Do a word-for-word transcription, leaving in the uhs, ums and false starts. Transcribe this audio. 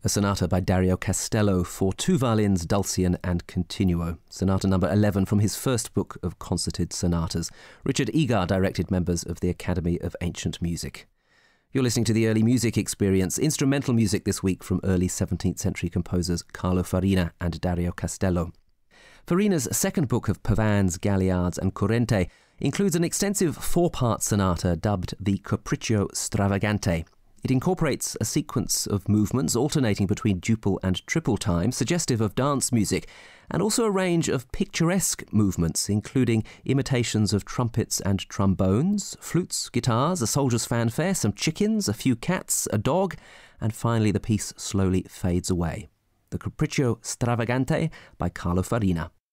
a sonata by Dario Castello for two violins, dulcian and continuo. Sonata number eleven from his first book of concerted sonatas. Richard Egar directed members of the Academy of Ancient Music. You're listening to the Early Music Experience, instrumental music this week from early seventeenth century composers Carlo Farina and Dario Castello. Farina's second book of pavans, galliards and currente includes an extensive four-part sonata dubbed the Capriccio Stravagante. It incorporates a sequence of movements alternating between duple and triple time, suggestive of dance music, and also a range of picturesque movements, including imitations of trumpets and trombones, flutes, guitars, a soldier's fanfare, some chickens, a few cats, a dog, and finally the piece slowly fades away. The Capriccio Stravagante by Carlo Farina.